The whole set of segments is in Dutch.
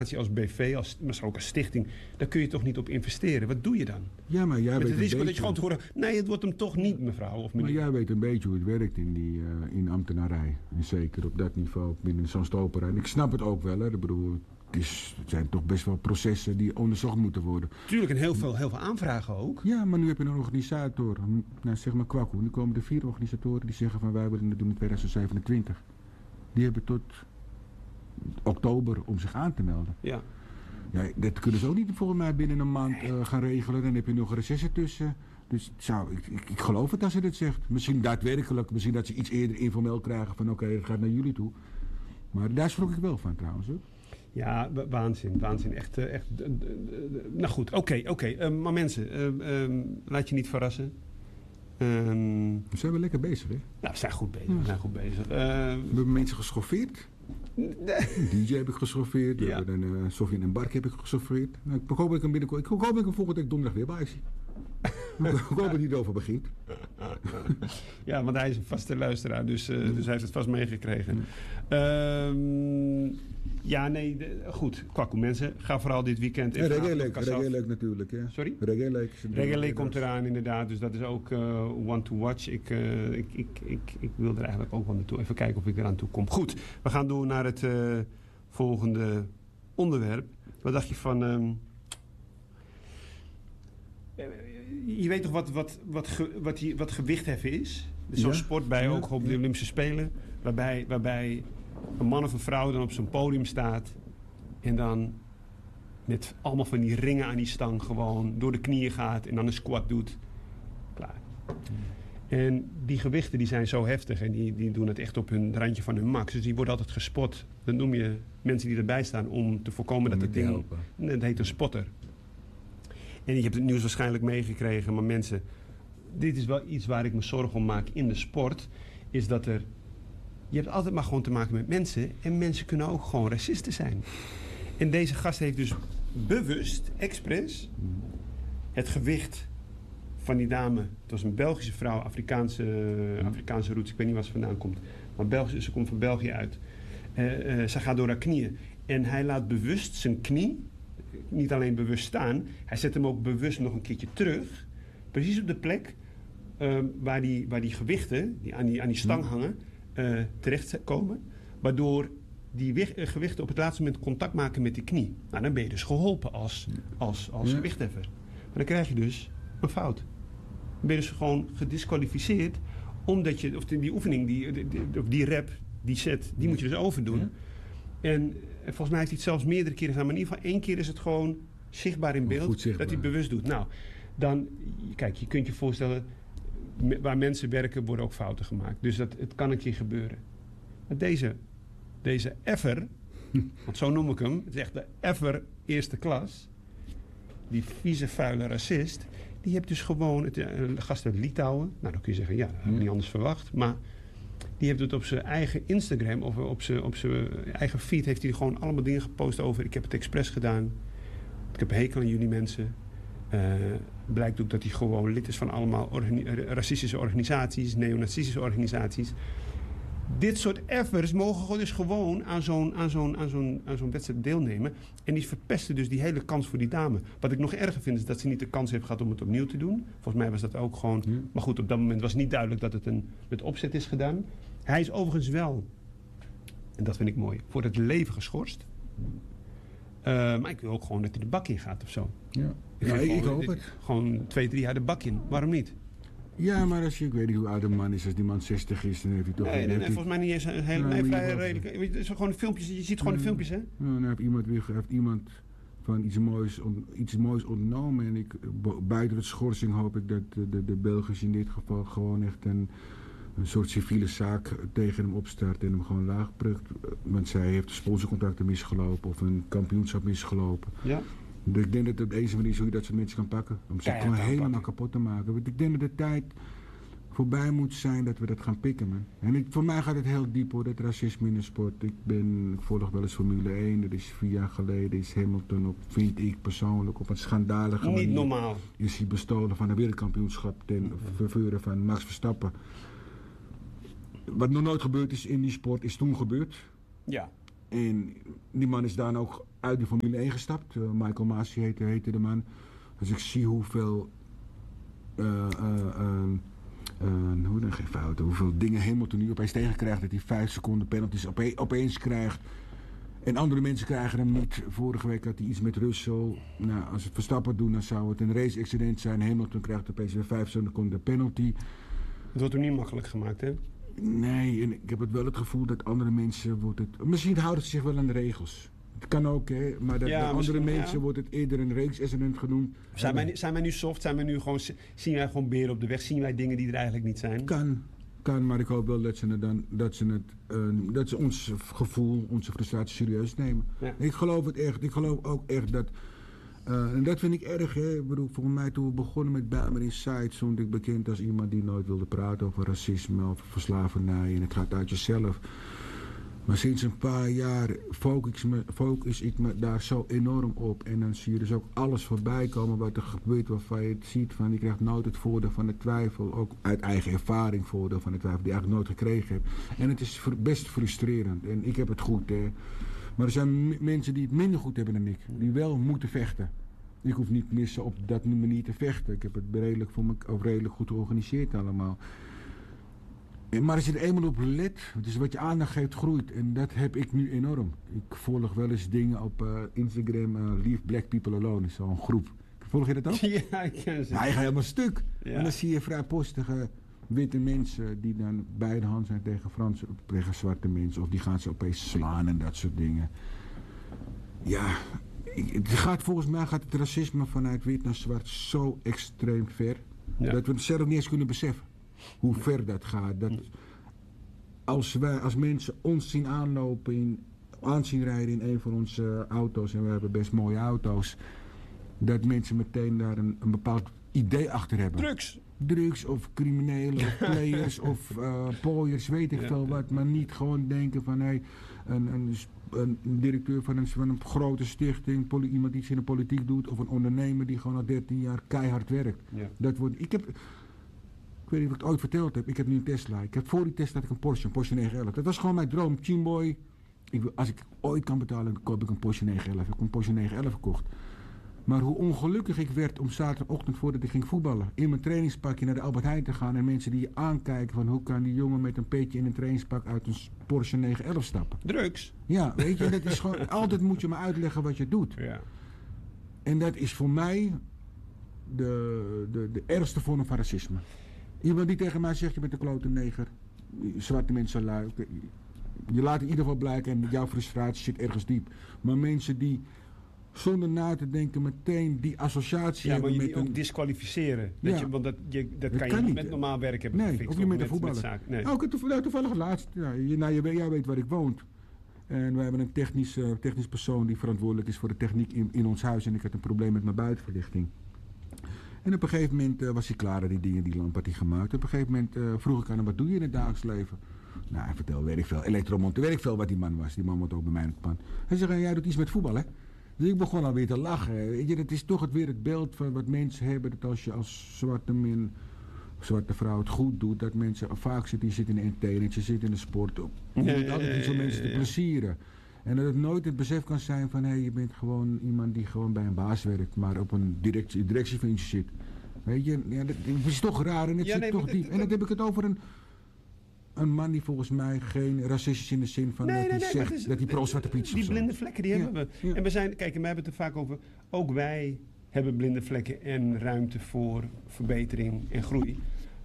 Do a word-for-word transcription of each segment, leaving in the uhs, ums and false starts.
als B V, als, maar ook als stichting, daar kun je toch niet op investeren. Wat doe je dan? Ja, maar jij Met weet het risico een dat je gewoon te horen, nee, het wordt hem toch niet, mevrouw of meneer. Maar jij weet een beetje hoe het werkt in die uh, in ambtenarij. En zeker op dat niveau, binnen zo'n stoperij. En ik snap het ook wel, hè. Ik bedoel, het, is, het zijn toch best wel processen die onderzocht moeten worden. Tuurlijk, en heel veel, heel veel aanvragen ook. Ja, maar nu heb je een organisator, nou zeg maar Kwakkoe. Nu komen er vier organisatoren die zeggen van wij willen het doen in twintig zevenentwintig. Die hebben tot oktober om zich aan te melden. Ja. Ja, dat kunnen ze ook niet volgens mij binnen een maand uh, gaan regelen. Dan heb je nog een recess ertussen. Dus zou, ik, ik, ik geloof het als ze dit zegt. Misschien daadwerkelijk, misschien dat ze iets eerder informeel krijgen van oké, okay, het gaat naar jullie toe. Maar daar schrok ik wel van trouwens. Hoor. Ja, waanzin, waanzin. Echt, echt. Uh, uh, uh, nou goed, oké, okay, oké. Okay. Uh, maar mensen, uh, uh, laat je niet verrassen. Um, we zijn wel lekker bezig, hè? Nou, we zijn goed bezig. We zijn goed bezig. Uh, we hebben mensen geschoffeerd. Een D J heb ik geschoffeerd. We ja. hebben een uh, Sofien en Bark heb ik geschoffeerd. Nou, ik hoop dat ik hem binnenkort. Ik hoop dat ik hem volgende week donderdag weer bij zie. Ik hoop dat hij erover begint. Ja, want hij is een vaste luisteraar, dus, uh, dus hij heeft het vast meegekregen. Uh, ja, nee, de, goed. Kwakkoe mensen, ga vooral dit weekend... Ja, Reggae Leuk, Reggae Leuk natuurlijk. Ja. Sorry? Reggae Leuk. Reggae Leuk komt eraan inderdaad, dus dat is ook uh, one to watch. Ik, uh, ik, ik, ik, ik wil er eigenlijk ook wel naartoe. Even kijken of ik eraan toe kom. Goed, we gaan door naar het uh, volgende onderwerp. Wat dacht je van... Um, je weet toch wat, wat, wat, ge, wat, die, wat gewichtheffen is? Zo'n ja? sport bij ja, ook op de ja. Olympische Spelen. Waarbij, waarbij een man of een vrouw dan op zo'n podium staat. En dan met allemaal van die ringen aan die stang gewoon door de knieën gaat. En dan een squat doet. Klaar. En die gewichten die zijn zo heftig. En die, die doen het echt op hun randje van hun max. Dus die worden altijd gespot. Dat noem je mensen die erbij staan om te voorkomen om dat het ding... Helpen. Dat heet een spotter. En je hebt het nieuws waarschijnlijk meegekregen, maar mensen, dit is wel iets waar ik me zorgen om maak in de sport, is dat er, je hebt altijd maar gewoon te maken met mensen en mensen kunnen ook gewoon racisten zijn. En deze gast heeft dus bewust, expres, het gewicht van die dame, het was een Belgische vrouw, Afrikaanse, Afrikaanse roots, ik weet niet waar ze vandaan komt, maar Belgisch, ze komt van België uit. Uh, uh, ze gaat door haar knieën en hij laat bewust zijn knie, niet alleen bewust staan, hij zet hem ook bewust nog een keertje terug. Precies op de plek uh, waar, die, waar die gewichten, die aan, die aan die stang hangen, uh, terechtkomen. Waardoor die weg, uh, gewichten op het laatste moment contact maken met die knie. Nou, dan ben je dus geholpen als, als, als ja. gewichtheffer. Maar dan krijg je dus een fout. Dan ben je dus gewoon gedisqualificeerd, omdat je, of die, die oefening, die, die, of die rep, die set, die moet je dus overdoen. Ja. En volgens mij heeft hij het zelfs meerdere keren gedaan. Maar in ieder geval één keer is het gewoon zichtbaar in beeld. Zichtbaar. Dat hij het bewust doet. Nou, dan, kijk, je kunt je voorstellen, waar mensen werken worden ook fouten gemaakt. Dus dat, het kan een keer gebeuren. Maar deze, deze effer, want zo noem ik hem, het is echt de effer eerste klas, die vieze, vuile racist, die heeft dus gewoon, het, een gast uit Litouwen, nou dan kun je zeggen, ja, dat had ik niet anders verwacht, maar die heeft het op zijn eigen Instagram of op zijn, op zijn eigen feed heeft hij gewoon allemaal dingen gepost over. Ik heb het expres gedaan. Ik heb een hekel aan jullie mensen. Uh, blijkt ook dat hij gewoon lid is van allemaal organi- racistische organisaties, neonazistische organisaties. Dit soort effers mogen dus gewoon aan zo'n, aan, zo'n, aan, zo'n, aan zo'n wedstrijd deelnemen. En die verpesten dus die hele kans voor die dame. Wat ik nog erger vind is dat ze niet de kans heeft gehad om het opnieuw te doen. Volgens mij was dat ook gewoon... Ja. Maar goed, op dat moment was niet duidelijk dat het een, met opzet is gedaan. Hij is overigens wel, en dat vind ik mooi, voor het leven geschorst. Uh, maar ik wil ook gewoon dat hij de bak in gaat of zo. Ja, ik, ja, ik, gewoon, ik hoop dit, het. Gewoon twee, drie jaar de bak in. Waarom niet? Ja, maar als je, ik weet niet hoe oud een man is, als die man zestig is, dan heeft hij toch... Nee, nee, nee volgens mij niet eens een hele, nee, vrij redelijk... Het is gewoon filmpjes, je ziet gewoon ja, de filmpjes, hè? Ja, dan heeft iemand, weer, heeft iemand van iets moois, on, iets moois ontnomen. En ik, buiten het schorsing hoop ik dat de, de, de Belgisch in dit geval gewoon echt een, een soort civiele zaak tegen hem opstart en hem gewoon laag prukt. Want zij heeft sponsorcontracten misgelopen of een kampioenschap misgelopen. Ja. Dus ik denk dat op deze manier zo je dat soort mensen kan pakken. Om ze gewoon helemaal pakken. kapot te maken. Want ik denk dat de tijd voorbij moet zijn dat we dat gaan pikken, man. En ik, voor mij gaat het heel diep hoor, dat racisme in de sport. Ik ben, ik volg wel eens Formule één. Dat is vier jaar geleden is Hamilton op, vind ik persoonlijk, op een schandalige manier. Niet normaal. Is hij bestolen van een wereldkampioenschap ten verveuren van Max Verstappen. Wat nog nooit gebeurd is in die sport, is toen gebeurd. Ja. En die man is dan ook uit de Formule één gestapt. Uh, Michael Masi heette, heette de man. Dus ik zie hoeveel... Uh, uh, uh, uh, hoe dan geen fouten, hoeveel dingen Hamilton nu opeens tegenkrijgt. Dat hij vijf seconden penalties ope- opeens krijgt. En andere mensen krijgen hem niet. Vorige week had hij iets met Russell. Nou, als het Verstappen doen, dan zou het een race-accident zijn. Hamilton krijgt opeens weer vijf seconden penalty. Het wordt hem niet makkelijk gemaakt, hè? Nee, en ik heb het wel het gevoel dat andere mensen... Wordt het, misschien houden ze zich wel aan de regels. Het kan ook, hè. Maar dat ja, bij andere mensen ja. wordt het eerder een race-accident genoemd. Zijn wij, zijn wij nu soft? Zijn wij nu gewoon, zien wij gewoon beren op de weg? Zien wij dingen die er eigenlijk niet zijn? Kan. Kan, maar ik hoop wel dat ze, het dan, dat ze, het, uh, dat ze ons gevoel, onze frustratie serieus nemen. Ja. Ik geloof het echt. Ik geloof ook echt dat... Uh, en dat vind ik erg, hè. Ik bedoel, volgens mij toen we begonnen met Bijlmer Inside... stond ik bekend als iemand die nooit wilde praten over racisme, over verslavernij. En het gaat uit jezelf. Maar sinds een paar jaar focus, me, focus ik me daar zo enorm op. En dan zie je dus ook alles voorbij komen wat er gebeurt waarvan je het ziet van... je krijgt nooit het voordeel van de twijfel. Ook uit eigen ervaring voordeel van de twijfel die je eigenlijk nooit gekregen hebt. En het is best frustrerend. En ik heb het goed, hè. Maar er zijn m- mensen die het minder goed hebben dan ik. Die wel moeten vechten. Ik hoef niet meer zo op dat manier te vechten. Ik heb het redelijk, voor me, of redelijk goed georganiseerd allemaal. Maar als je er eenmaal op let, dus wat je aandacht geeft groeit. En dat heb ik nu enorm. Ik volg wel eens dingen op uh, Instagram, uh, Leave Black People Alone, is zo'n groep. Volg je dat ook? Ja, ik ken ze. Ja, je gaat helemaal stuk. Ja. En dan zie je vrijpostige witte mensen die dan bij de hand zijn tegen Franse, tegen zwarte mensen. Of die gaan ze opeens slaan en dat soort dingen. Ja, het gaat, volgens mij gaat het racisme vanuit wit naar zwart zo extreem ver. Ja. Dat we het zelf niet eens kunnen beseffen. Hoe ver dat gaat. Dat als wij als mensen ons zien aanlopen, in, aanzien rijden in een van onze auto's, en we hebben best mooie auto's, dat mensen meteen daar een, een bepaald idee achter hebben. Drugs. Drugs of criminelen of players of uh, pooiers, weet ik ja, veel wat. Maar niet gewoon denken van, hé, hey, een, een, een directeur van een, van een grote stichting, poli, iemand die iets in de politiek doet, of een ondernemer die gewoon al dertien jaar keihard werkt. Ja. Dat wordt, ik heb... Ik weet niet of ik het ooit verteld heb. Ik heb nu een Tesla. Ik heb voor die Tesla had ik een Porsche, een Porsche negen elf. Dat was gewoon mijn droom. Teamboy. Ik wil, als ik ooit kan betalen, dan koop ik een Porsche negen elf. Ik heb een Porsche negen elf gekocht. Maar hoe ongelukkig ik werd om zaterdagochtend voordat ik ging voetballen, in mijn trainingspakje naar de Albert Heijn te gaan en mensen die je aankijken van hoe kan die jongen met een petje in een trainingspak uit een Porsche negen elf stappen. Drugs. Ja, weet je, dat is gewoon, altijd moet je me uitleggen wat je doet. Ja. En dat is voor mij de, de, de ergste vorm van racisme. Iemand die tegen mij zegt, je bent een klote neger, zwarte mensen lui. Je laat in ieder geval blijken en jouw frustratie zit ergens diep. Maar mensen die zonder na te denken meteen die associatie ja, hebben maar je met die een... ook disqualificeren. Dat ja. je, want dat, je, dat, dat kan, kan je niet niet met normaal werk hebben nee, gefixt. of je met met, een voetballer. Met nee. Oh, ik heb toevallig, toevallig laatst. Ja, je, nou, je, jij weet waar ik woon. En wij hebben een technisch, uh, technisch persoon die verantwoordelijk is voor de techniek in, in ons huis. En ik had een probleem met mijn buitenverlichting. En op een gegeven moment uh, was hij klaar, die dingen, die lamp had hij gemaakt. Op een gegeven moment uh, vroeg ik aan hem, wat doe je in het dagelijks leven? Nou, hij vertelde, weet ik veel, elektromonteur, weet ik veel wat die man was. Die man wordt ook bij mij in het pan. Hij zei, jij doet iets met voetbal, hè? Dus ik begon alweer te lachen. Weet je, dat is toch het weer het beeld van wat mensen hebben, dat als je als zwarte min, zwarte vrouw het goed doet, dat mensen vaak zitten, je zit in de entertainment, je zit in de sport. Je moet ja, ja, altijd iets om mensen te plezieren. En dat het nooit het besef kan zijn van, hé, hey, je bent gewoon iemand die gewoon bij een baas werkt, maar op een directie, directiefunctie zit. Weet je, ja, dat, dat is toch raar en het ja, zit nee, toch diep. En dan heb ik het over een, een man die volgens mij geen racistisch in de zin van nee, dat, nee, hij nee, zegt, is, dat hij pro-zwarte piet is. Die blinde vlekken, die ja, hebben we. Ja. En we zijn, kijk, en we hebben het er vaak over, ook wij hebben blinde vlekken en ruimte voor verbetering en groei.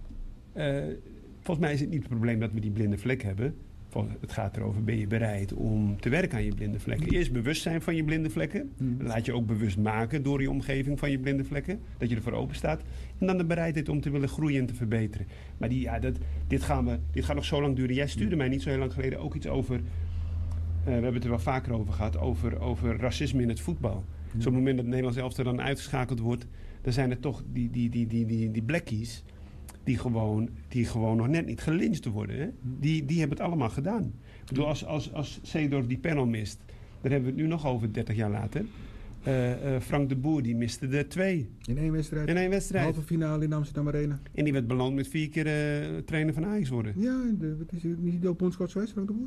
Uh, volgens mij is het niet het probleem dat we die blinde vlek hebben. Het gaat erover, ben je bereid om te werken aan je blinde vlekken? Eerst bewust zijn van je blinde vlekken. Laat je ook bewust maken door je omgeving van je blinde vlekken. Dat je ervoor open staat. En dan de bereidheid om te willen groeien en te verbeteren. Maar die, ja, dat, dit, gaan we, dit gaat nog zo lang duren. Jij stuurde mij niet zo heel lang geleden ook iets over... Uh, we hebben het er wel vaker over gehad. Over, over racisme in het voetbal. Ja. Zo'n moment dat het Nederlands elftal dan uitgeschakeld wordt. Dan zijn er toch die, die, die, die, die, die blackies... Die gewoon, die gewoon nog net niet gelyncht worden. Hè? Die, die hebben het allemaal gedaan. Ik bedoel, als, als, als Seedorf die panel mist... dan hebben we het nu nog over dertig jaar later. Uh, uh, Frank de Boer, die miste er twee. In één wedstrijd? In één wedstrijd. Halve finale in Amsterdam Arena. En die werd beloond met vier keer uh, trainer van Ajax worden. Ja, de, wat is het, niet de bondscoach geweest, Frank de Boer?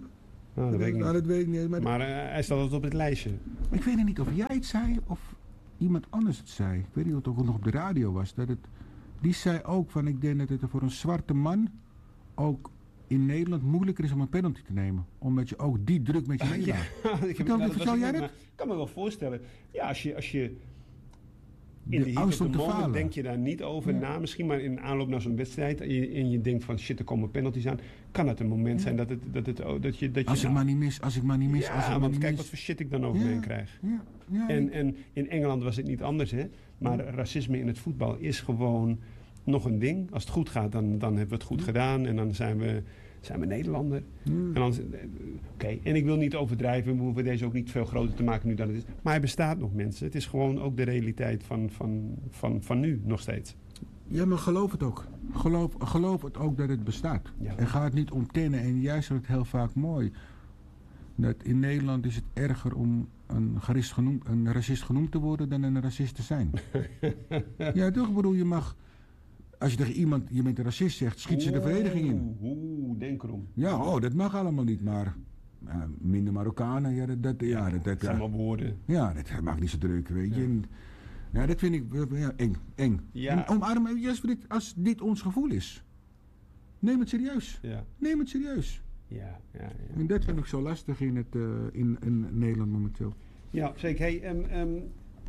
Oh, dat, weet ik niet. Nou, dat weet ik niet. Maar, maar uh, hij staat altijd op het lijstje. Ik weet niet of jij het zei of iemand anders het zei. Ik weet niet of het nog op de radio was. Dat het, die zei ook van, ik denk dat het voor een zwarte man ook in Nederland moeilijker is om een penalty te nemen. Omdat je ook die druk met je meemaakt. Ja, ik vertel, nou, vertel jij dat? Ik kan me wel voorstellen. Ja, als je... Als je de, in de angst om te moment falen. denk je daar niet over ja. na. Misschien maar in aanloop naar zo'n wedstrijd. En je, en je denkt van shit, er komen penalties aan. Kan het een moment ja. zijn dat, het, dat, het, dat je... Dat je als, ik nou, maar niet mis, als ik maar niet mis. Ja, als ik want maar niet kijk mis. wat voor shit ik dan over me ja. krijg. Ja. Ja. En, en in Engeland was het niet anders, hè. Maar ja. racisme in het voetbal is gewoon nog een ding. Als het goed gaat, dan, dan hebben we het goed ja. gedaan. En dan zijn we... zijn we Nederlander. Mm. En, Oké, okay. en ik wil niet overdrijven. We hoeven deze ook niet veel groter te maken nu dan het is. Maar hij bestaat nog, mensen. Het is gewoon ook de realiteit van, van, van, van nu nog steeds. Ja, maar geloof het ook. Geloof, geloof het ook dat het bestaat. Ja. En ga het niet ontkennen. En juist is het heel vaak mooi. Dat in Nederland is het erger om een, genoemd, een racist genoemd te worden dan een racist te zijn. Ja, toch? Ik bedoel, je mag... Als je tegen iemand, je bent een racist zegt, schiet ze de vereniging in. Oeh, denk erom. Ja, oh, dat mag allemaal niet, maar uh, minder Marokkanen, ja, dat, dat, ja, dat, dat zijn maar woorden. Ja, dat mag niet zo druk, weet je. Ja, en, ja dat vind ik ja, eng, eng. Ja. En omarm, juist dit, als dit ons gevoel is, neem het serieus. Ja. Neem het serieus. Ja, ja, ja. En dat vind ik zo lastig in, het, uh, in, in Nederland momenteel. Ja, zeker. Hey, um, um,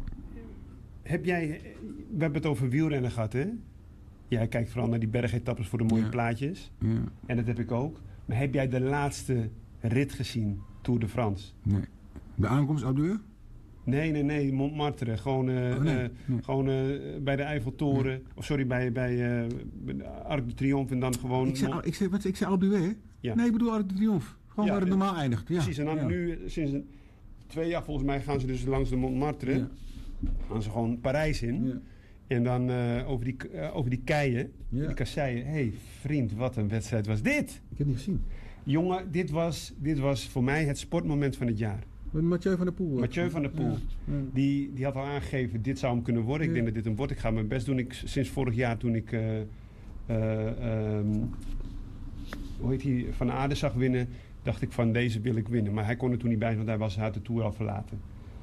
heb jij, we hebben het over wielrennen gehad, hè? Jij kijkt vooral naar die bergetappes voor de mooie ja. plaatjes. Ja. En dat heb ik ook. Maar heb jij de laatste rit gezien, Tour de France? Nee. De aankomst Alpe? Nee, nee, nee. Montmartre. Gewoon, uh, oh, nee. Uh, nee. gewoon uh, bij de Eiffeltoren. Nee. Of sorry, bij, bij uh, Arc de Triomphe en dan gewoon... Ik zei, ik zei, wat, ik zei Alpe d'Huez, hè? Ja. Nee, ik bedoel Arc de Triomphe. Gewoon ja, waar het normaal eindigt. Ja. Precies. En dan ja. nu, sinds een, twee jaar volgens mij, gaan ze dus langs de Montmartre. Ja. Gaan ze gewoon Parijs in. Ja. En dan uh, over, die, uh, over die keien, ja. die kasseien. Hé hey, vriend, wat een wedstrijd was dit? Ik heb het niet gezien. Jongen, dit was, dit was voor mij het sportmoment van het jaar. Met Mathieu van der Poel. Mathieu van der Poel. Ja. Ja. Die, die had al aangegeven, dit zou hem kunnen worden. Ik ja. denk dat dit hem wordt. Ik ga mijn best doen. Ik, sinds vorig jaar toen ik... Uh, uh, um, hoe heet hij? Van Aarde zag winnen, dacht ik van deze wil ik winnen. Maar hij kon er toen niet bij, want hij was uit de Tour al verlaten.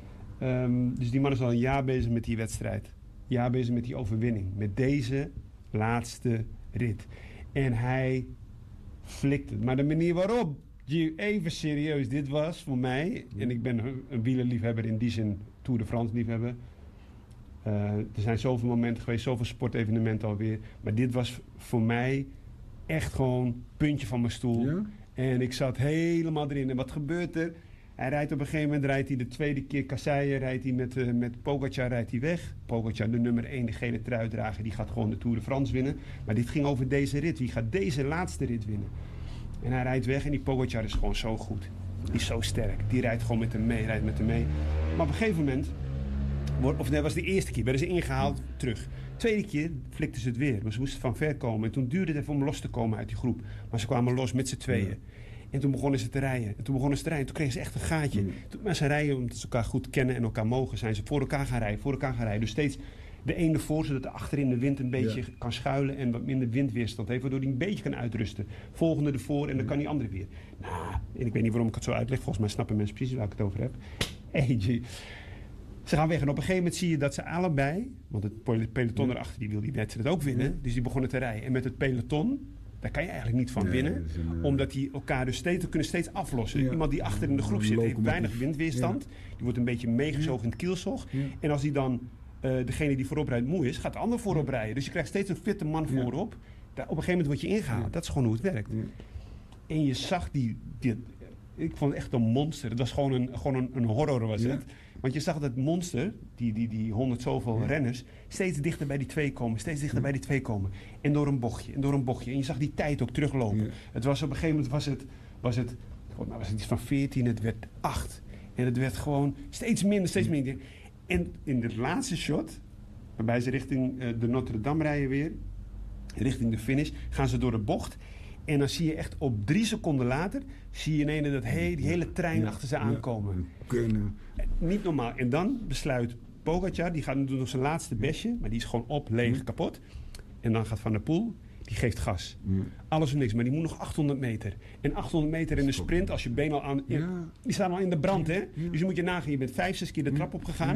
Um, dus die man is al een jaar bezig met die wedstrijd. Ja, bezig met die overwinning. Met deze laatste rit. En hij flikt het. Maar de manier waarop, even serieus, dit was voor mij... En ik ben een wielerliefhebber in die zin, Tour de France liefhebber. Uh, er zijn zoveel momenten geweest, zoveel sportevenementen alweer. Maar dit was voor mij echt gewoon puntje van mijn stoel. Ja? En ik zat helemaal erin. En wat gebeurt er? Hij rijdt op een gegeven moment, rijdt hij de tweede keer kasseien, rijdt hij met, uh, met Pogacar rijdt hij weg. Pogacar, de nummer één, de gele truitdrager, die gaat gewoon de Tour de France winnen. Maar dit ging over deze rit. Wie gaat deze laatste rit winnen? En hij rijdt weg en die Pogacar is gewoon zo goed. Die is zo sterk. Die rijdt gewoon met hem mee, rijdt met hem mee. Maar op een gegeven moment, of dat was de eerste keer, werden ze ingehaald, terug. Tweede keer flikten ze het weer, maar ze moesten van ver komen. En toen duurde het even om los te komen uit die groep. Maar ze kwamen los met z'n tweeën. Ja. En toen begonnen ze te rijden. En toen begonnen ze te rijden. Toen kregen ze echt een gaatje. Mm. Toen, maar ze rijden omdat ze elkaar goed kennen en elkaar mogen. Zijn ze voor elkaar gaan rijden, voor elkaar gaan rijden. Dus steeds de ene voor, zodat de achterin de wind een beetje ja. kan schuilen. En wat minder windweerstand heeft, waardoor hij een beetje kan uitrusten. Volgende ervoor en dan kan die andere weer. Nou, en ik weet niet waarom ik het zo uitleg. Volgens mij snappen mensen precies waar ik het over heb. Hey, gee. Ze gaan weg en op een gegeven moment zie je dat ze allebei... Want het peloton ja. erachter die wil die wedstrijd ook winnen. Ja. Dus die begonnen te rijden. En met het peloton... Daar kan je eigenlijk niet van nee, winnen. Een, uh... Omdat die elkaar dus steeds kunnen steeds aflossen. Ja. Iemand die achter in de groep zit heeft weinig windweerstand. Ja. Die wordt een beetje meegezogen in het kielzog. Ja. En als die dan uh, degene die voorop rijdt moe is, gaat de ander voorop rijden. Dus je krijgt steeds een fitte man ja. voorop. Daar, op een gegeven moment word je ingehaald. Ja. Dat is gewoon hoe het werkt. Ja. En je zag die, die... Ik vond het echt een monster. Het was gewoon een, gewoon een, een horror was ja. het. Want je zag dat monster, die, die, die honderd zoveel ja. renners, steeds dichter bij die twee komen, steeds dichter ja. bij die twee komen. En door een bochtje, en door een bochtje. En je zag die tijd ook teruglopen. Ja. Het was op een gegeven moment was het, was het, nou was het iets van veertien, het werd acht. En het werd gewoon steeds minder, steeds minder. En in het laatste shot, waarbij ze richting uh, de Notre Dame rijden weer, richting de finish, gaan ze door de bocht. En dan zie je echt op drie seconden later, zie je ineens dat hey, die hele trein ja, achter ze aankomen. Ja, niet normaal. En dan besluit Pogacar, die gaat doen nog zijn laatste bestje, maar die is gewoon op, leeg, ja. kapot. En dan gaat Van der Poel, die geeft gas. Ja. Alles of niks, maar die moet nog achthonderd meter. En achthonderd meter in een sprint, als je been al aan... Ja. Die staan al in de brand, hè? Ja. Dus je moet je nagaan, je bent vijf, zes keer de trap opgegaan.